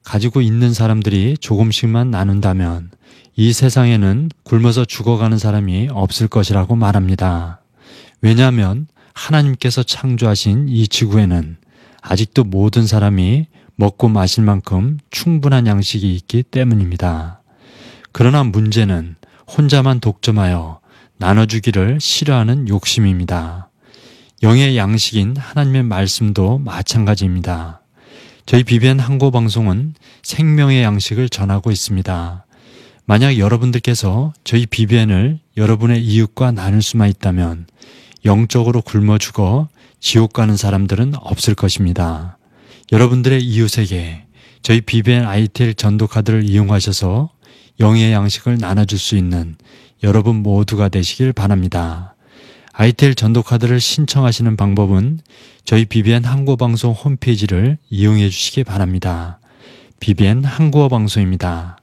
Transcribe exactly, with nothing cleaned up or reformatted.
가지고 있는 사람들이 조금씩만 나눈다면 이 세상에는 굶어서 죽어가는 사람이 없을 것이라고 말합니다. 왜냐하면 하나님께서 창조하신 이 지구에는 아직도 모든 사람이 먹고 마실 만큼 충분한 양식이 있기 때문입니다. 그러나 문제는 혼자만 독점하여 나눠주기를 싫어하는 욕심입니다. 영의 양식인 하나님의 말씀도 마찬가지입니다. 저희 비비엔 항고방송은 생명의 양식을 전하고 있습니다. 만약 여러분들께서 저희 비비엔을 여러분의 이웃과 나눌 수만 있다면 영적으로 굶어 죽어 지옥 가는 사람들은 없을 것입니다. 여러분들의 이웃에게 저희 비비엔 아이티엘 전도카드를 이용하셔서 영의 양식을 나눠줄 수 있는 여러분 모두가 되시길 바랍니다. 아이티엘 전도카드를 신청하시는 방법은 저희 비비엔 한국어방송 홈페이지를 이용해 주시기 바랍니다. 비비엔 한국어방송입니다.